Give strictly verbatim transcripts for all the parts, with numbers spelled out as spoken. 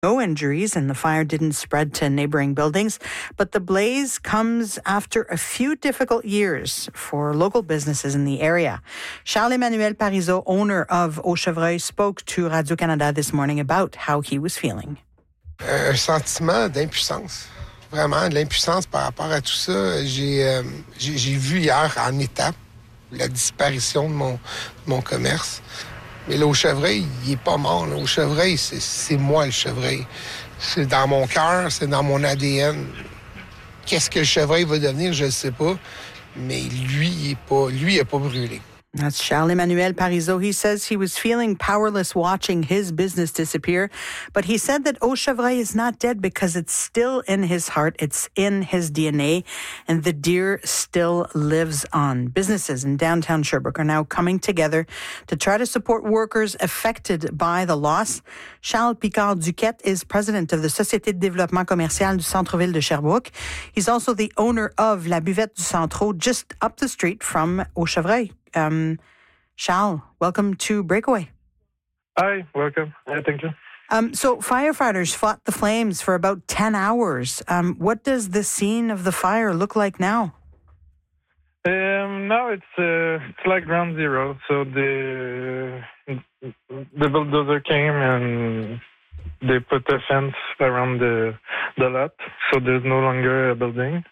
no injuries and the fire didn't spread to neighboring buildings. But the blaze comes after a few difficult years for local businesses in the area. Charles-Emmanuel Parizeau, owner of Au Chevreuil, spoke to Radio-Canada this morning about how he was feeling. Un sentiment d'impuissance. Vraiment, de l'impuissance par rapport à tout ça. J'ai, euh, j'ai, j'ai vu hier en étapes la disparition de mon, de mon commerce. Mais là, au Chevreuil, il n'est pas mort. Là. Au Chevreuil, c'est, c'est moi le Chevreuil. C'est dans mon cœur, c'est dans mon A D N. Qu'est-ce que le Chevreuil va devenir, je ne sais pas. Mais lui, il est pas, lui, il n'a pas brûlé. That's Charles-Emmanuel Parizeau. He says he was feeling powerless watching his business disappear, but he said that Au Chevreuil is not dead because it's still in his heart, it's in his D N A, and the deer still lives on. Businesses in downtown Sherbrooke are now coming together to try to support workers affected by the loss. Charles Picard-Duquette is president of the Société de développement commercial du Centre-Ville de Sherbrooke. He's also the owner of La Buvette du Centro, just up the street from Au Chevreuil. Um, Charles, welcome to Breakaway. Hi, welcome. Yeah, thank you. Um, so firefighters fought the flames for about ten hours. Um, what does the scene of the fire look like now? Um, now it's uh, it's like ground zero. So the the bulldozer came and they put a fence around the the lot, so there's no longer a building.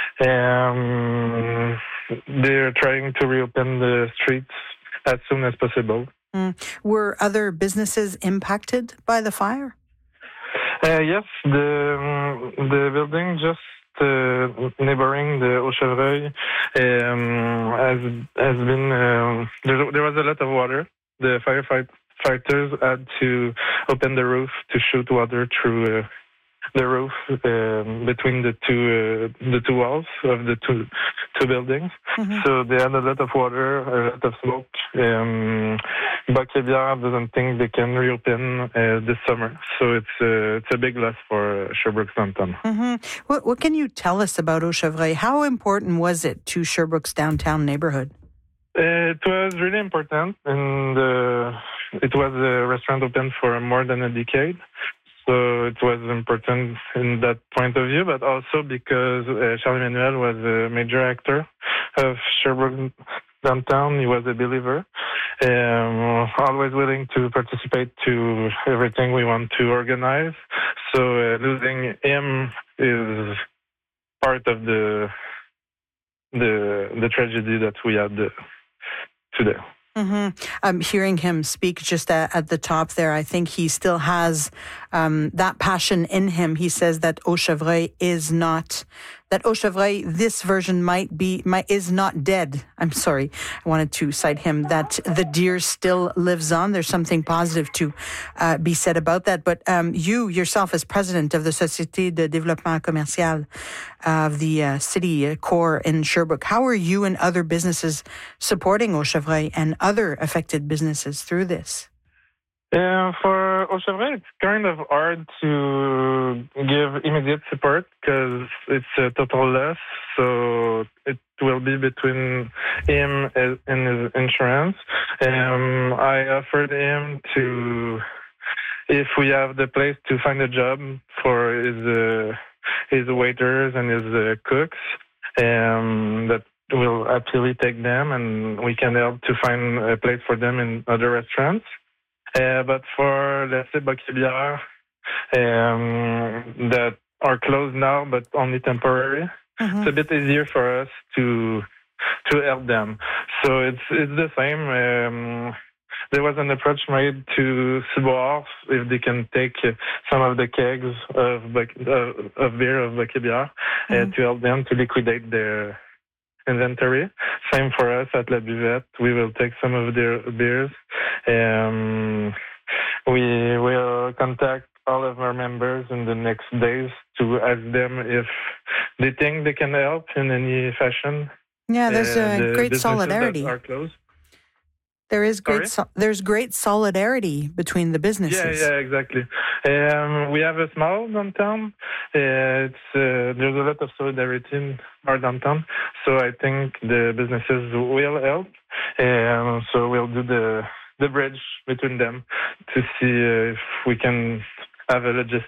Um, they're trying to reopen the streets as soon as possible. Mm. Were other businesses impacted by the fire? Uh, yes, the the building just uh, neighboring the Au Chevreuil um, has has been um, there. There was a lot of water. The firefighters had to open the roof to shoot water through. Uh, the roof uh, between the two uh, the two walls of the two two buildings. Mm-hmm. So they had a lot of water, a lot of smoke. Um, Bac-Rébière doesn't think they can reopen uh, this summer. So it's uh, it's a big loss for Sherbrooke's downtown. Mm-hmm. What, what can you tell us about Au Chevreuil? How important was it to Sherbrooke's downtown neighborhood? Uh, it was really important, and uh, it was a restaurant open for more than a decade. So it was important in that point of view, but also because uh, Charles-Emmanuel was a major actor of Sherbrooke downtown. He was a believer, um, always willing to participate to everything we want to organize. So uh, losing him is part of the the the tragedy that we had uh, today. Mm-hmm. Um, hearing him speak just at, at the top there, I think he still has um, that passion in him. He says that Au Chevreuil is not, that Au Chevreuil, this version might be, might, is not dead. I'm sorry. I wanted to cite him, that the deer still lives on. There's something positive to uh, be said about that. But um, you yourself, as president of the Société de développement commercial of the uh, city core in Sherbrooke, how are you and other businesses supporting Au Chevreuil and other affected businesses through this? Uh, for Au Chevreuil, it's kind of hard to give immediate support because it's a total loss. So it will be between him and his insurance. Um, I offered him to, if we have the place, to find a job for his uh, his waiters and his uh, cooks um, that will happily take them, and we can help to find a place for them in other restaurants. Uh, but for, let's say, Bac-Rébière, um, that are closed now, but only temporary, mm-hmm. it's a bit easier for us to to help them. So it's it's the same. Um, there was an approach made to Ciboire if they can take uh, some of the kegs of uh, of beer of Bac-Rébière mm-hmm. uh, to help them to liquidate their inventory. Same for us at La Buvette. We will take some of their beers. Um, we will contact all of our members in the next days to ask them if they think they can help in any fashion. Yeah, there's uh, a the great solidarity. That are closed. There is great. So, there's great solidarity between the businesses. Yeah, yeah, exactly. Um, we have a small downtown. Uh, it's uh, there's a lot of solidarity in our downtown. So I think the businesses will help. Um, so we'll do the the bridge between them to see uh, if we can have a logistic